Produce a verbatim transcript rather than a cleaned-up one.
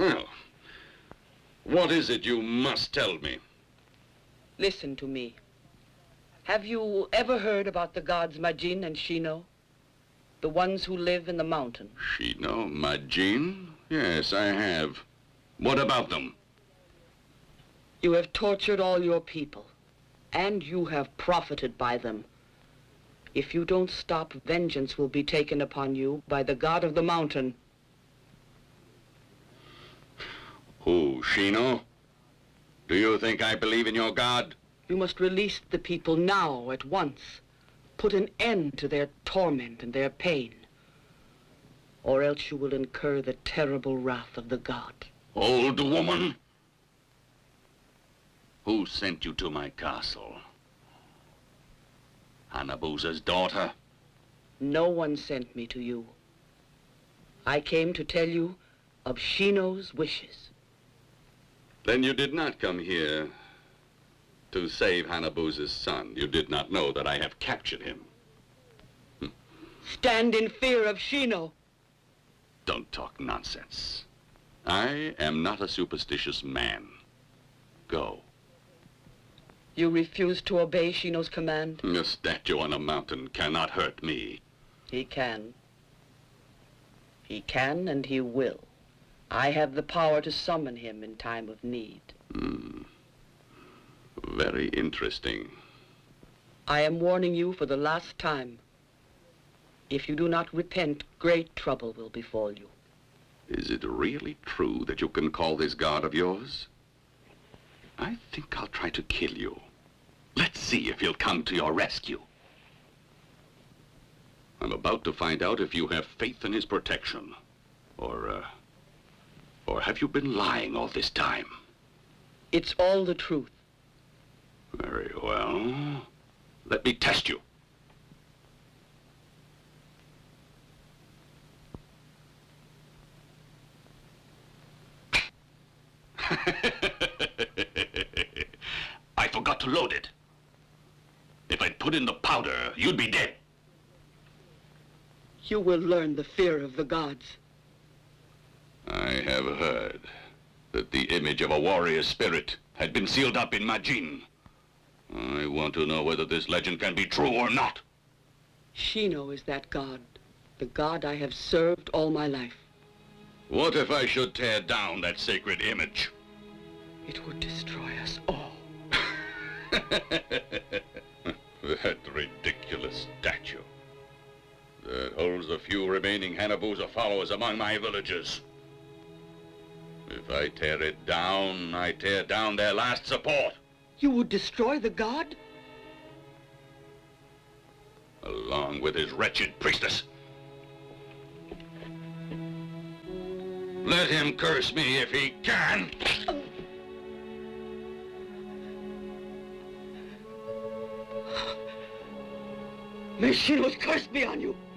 Well, what is it you must tell me? Listen to me. Have you ever heard about the gods Majin and Shino? The ones who live in the mountain? Shino, Majin? Yes, I have. What about them? You have tortured all your people, and you have profited by them. If you don't stop, vengeance will be taken upon you by the god of the mountain. Who, Shino? Do you think I believe in your god? You must release the people now, at once. Put an end to their torment and their pain. Or else you will incur the terrible wrath of the god. Old woman! Who sent you to my castle? Hanabusa's daughter? No one sent me to you. I came to tell you of Shino's wishes. Then you did not come here to save Hanabusa's son. You did not know that I have captured him. Stand in fear of Shino. Don't talk nonsense. I am not a superstitious man. Go. You refuse to obey Shino's command? A statue on a mountain cannot hurt me. He can. He can and he will. I have the power to summon him in time of need. Hmm. Very interesting. I am warning you for the last time. If you do not repent, great trouble will befall you. Is it really true that you can call this god of yours? I think I'll try to kill you. Let's see if he'll come to your rescue. I'm about to find out if you have faith in his protection. Or, uh... Or have you been lying all this time? It's all the truth. Very well. Let me test you. I forgot to load it. If I'd put in the powder, you'd be dead. You will learn the fear of the gods. I have heard that the image of a warrior spirit had been sealed up in Majin. I want to know whether this legend can be true or not. Shino is that god, the god I have served all my life. What if I should tear down that sacred image? It would destroy us all. That ridiculous statue that holds the few remaining Hanabusa followers among my villagers. If I tear it down, I tear down their last support. You would destroy the god? Along with his wretched priestess. Let him curse me if he can. May Shino's curse be on you.